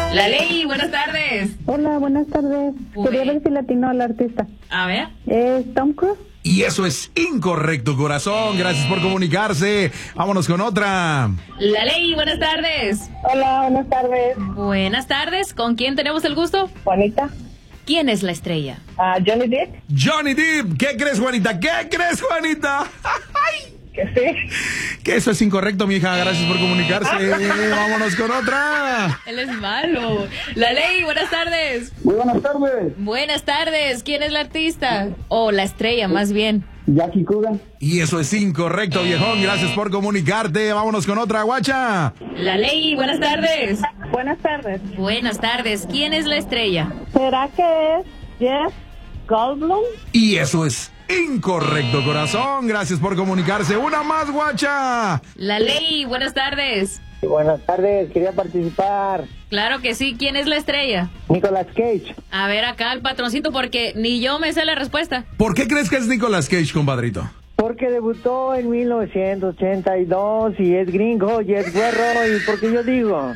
La Ley, buenas tardes. Hola, buenas tardes. Quería ver si latino al artista. A ver. ¿Es Tom Cruise? Y eso es incorrecto, corazón. Gracias por comunicarse. Vámonos con otra. La Ley, buenas tardes. Hola, buenas tardes. Buenas tardes. ¿Con quién tenemos el gusto? Juanita. ¿Quién es la estrella? Johnny Depp. Johnny Depp. ¿Qué crees, Juanita? ¿Qué crees, Juanita? Que sí. Que eso es incorrecto, mi hija. Gracias por comunicarse. Vámonos con otra. Él es malo. La Ley, buenas tardes. Muy buenas tardes. Buenas tardes. ¿Quién es la artista? O la estrella, más bien. Jackie Coogan. Y eso es incorrecto, viejón. Gracias por comunicarte. Vámonos con otra, guacha. La Ley, buenas tardes. Buenas tardes. Buenas tardes. ¿Quién es la estrella? ¿Será que es Jeff Goldblum? Y eso es incorrecto, corazón. Gracias por comunicarse. Una más, guacha. La Ley, buenas tardes. Buenas tardes, quería participar. Claro que sí. ¿Quién es la estrella? Nicolas Cage. A ver acá el patroncito porque ni yo me sé la respuesta. ¿Por qué crees que es Nicolas Cage, compadrito? Porque debutó en 1982 y es gringo y es güero y porque yo digo.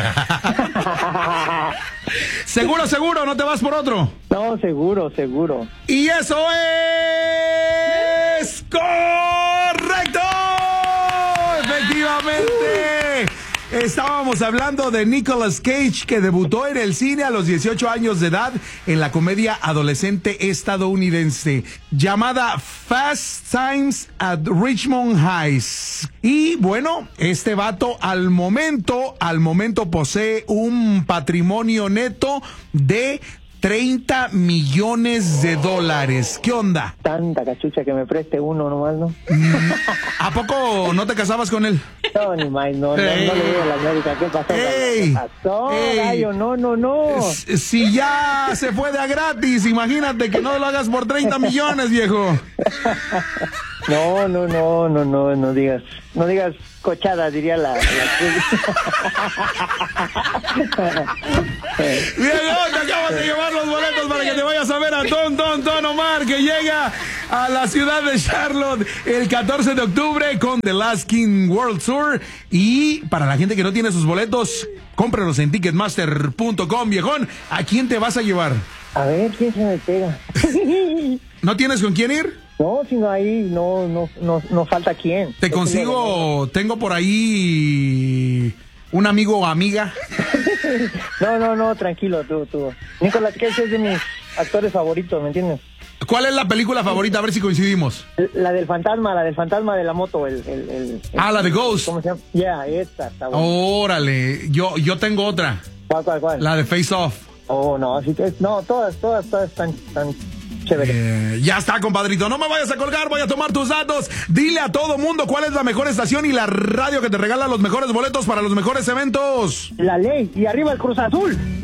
Seguro, no te vas por otro. No, seguro. Y eso es correcto. Efectivamente. Estábamos hablando de Nicolas Cage, que debutó en el cine a los 18 años de edad en la comedia adolescente estadounidense llamada Fast Times at Richmond Heights. Y bueno, este vato al momento posee un patrimonio neto de $30 millones. ¿Qué onda? Tanta cachucha que me preste uno nomás, ¿no? ¿A poco no te casabas con él? No, ni más, no le digo a la América. ¿Qué pasó? Ey, ¿Qué pasó, ey. gallo? No. Si ya se fue de a gratis, imagínate que no lo hagas por 30 millones, viejo. No digas cochada, diría la Diego, te acabas de llevar los boletos para que te vayas a ver a Don Omar, que llega a la ciudad de Charlotte el 14 de octubre con The Last King World Tour. Y para la gente que no tiene sus boletos, cómpralos en ticketmaster.com, viejón. ¿A quién te vas a llevar? A ver, ¿quién se me pega? ¿No tienes con quién ir? No, sino ahí no falta quién. Te consigo, tengo por ahí un amigo o amiga. No, tranquilo, tú. Nicolas Cage es de mis actores favoritos, ¿me entiendes? ¿Cuál es la película favorita? A ver si coincidimos. La del fantasma de la moto, la de Ghost. ¿Cómo se llama? Esta está buena. Órale, yo tengo otra. ¿Cuál? La de Face Off. Oh, no, así que todas están chéveres. Ya está, compadrito. No me vayas a colgar, voy a tomar tus datos. Dile a todo mundo cuál es la mejor estación y la radio que te regala los mejores boletos para los mejores eventos. La Ley y arriba el Cruz Azul.